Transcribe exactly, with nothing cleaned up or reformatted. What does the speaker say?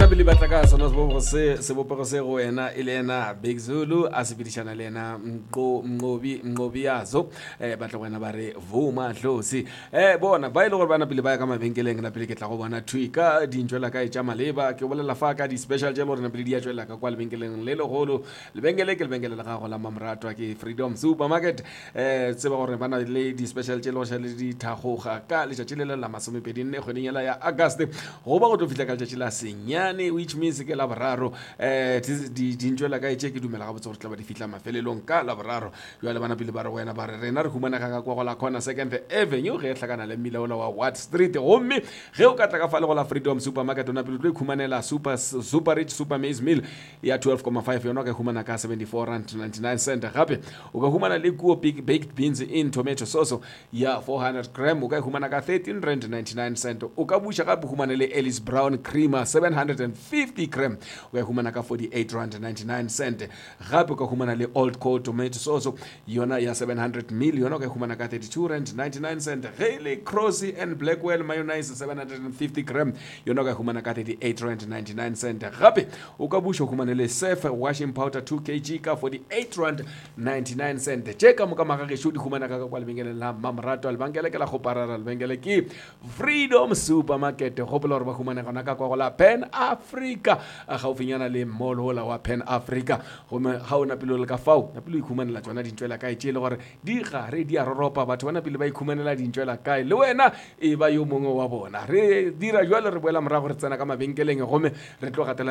pele batla ka sona se se bopego se go wena e le ena Big Zulu a se bidishana le ena Mqo Mqobi Mqobi yazo eh batla wena ba re vuma hlosi eh bona ba ile gore bana pele ba ya ka mabenkeleng na pele ke tla go bona twika di ntšwela ka etša maleba ke bolela fa ka di special tše gore na pele di ya tšwela ka kwa lebenkeleng le legolo lebengele ke lebengele la gago la Mamratwa ke Freedom Supermarket eh tseba gore bana le di special tše le go sha le di thagoga ka letšatši le la masomepedi nne kgweding ya August go ba go tlo fitla ka letšatši la senyane which means ke la boraro eh di dintšwela ka etše ke dumela ga botse gore tla ba di fitla mafelelong ka la boraro yo le bana pele ba re wena ba re rena re humana ga kwa go la corner second avenue ge hlakana le mmila ola wa Watt Street gomme ge o ka tla ka fa le go la Freedom Supermarket ona pele tlo ikhumanela super super rich super maize meal ya twelve point five yona ka humana ka seventy-four rand ninety-nine cent gape o ka humana le kuo big baked beans in tomato sauce ya four hundred gram o ka humana ka thirteen rand ninety-nine cent o ka busha gape humana le Ellis Brown creamer seven hundred fifty gram o ka humana ka forty-eight rand ninety-nine cent gape o ka humana le Old Cold tomato sauce yona ya seven hundred mil yona o ka humana ka thirty-two rand ninety-nine cent Haley Crossy and Blackwell mayonnaise seven hundred fifty gram yona o ka humana ka thirty-eight rand ninety-nine cent gape o ka busha humana le Surf washing powder two kilograms ka forty-eight rand ninety-nine cent cheka mo ka maga ge shudi humana ka kwa lebengele la Mamratwa lebengele ke la go parara lebengele ke Freedom Supermarket go bola gore ba humana gona ka kwa go la Pan Africa a gaufinyana le mall hola wa Pan Africa gome ga ona pele le ka fao na pele ikhumanela tsona dintšwela kae tše le gore di gare di a roropa batho bana pele ba ikhumanela dintšwela kae le wena e ba yo mongwe wa bona re dira jwale re boela morago re tsena ka mabenkeleng gome re tlo gatela